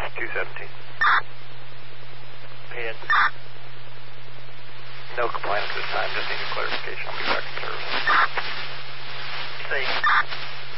217. Pay it. No complaint at this time. Just need a clarification. I'll be back in 30.